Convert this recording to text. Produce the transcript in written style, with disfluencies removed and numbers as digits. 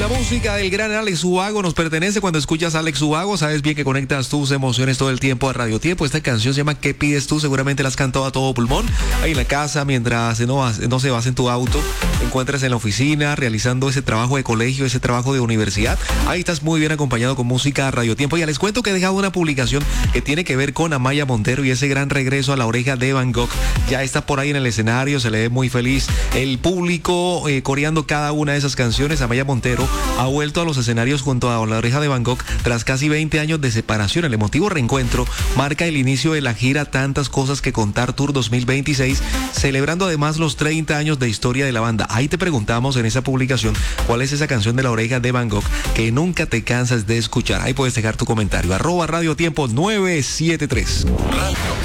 La música del gran Alex Ubago nos pertenece. Cuando escuchas a Alex Ubago, sabes bien que conectas tus emociones todo el tiempo a Radio Tiempo. Esta canción se llama ¿Qué pides tú? Seguramente la has cantado a todo pulmón. Ahí en la casa, mientras no se vas en tu auto, te encuentras en la oficina realizando ese trabajo de colegio, ese trabajo de universidad. Ahí estás muy bien acompañado con música a Radio Tiempo. Y les cuento que he dejado una publicación que tiene que ver con Amaya Montero y ese gran regreso a La Oreja de Van Gogh. Ya está por ahí en el escenario, se le ve muy feliz. El público coreando cada una de esas canciones. Amaya Montero ha vuelto a los escenarios junto a La Oreja de Van Gogh tras casi 20 años de separación. El emotivo reencuentro marca el inicio de la gira Tantas Cosas que Contar Tour 2026, celebrando además los 30 años de historia de la banda. Ahí te preguntamos en esa publicación cuál es esa canción de La Oreja de Van Gogh que nunca te cansas de escuchar. Ahí puedes dejar tu comentario. @Radio Tiempo 973. Radio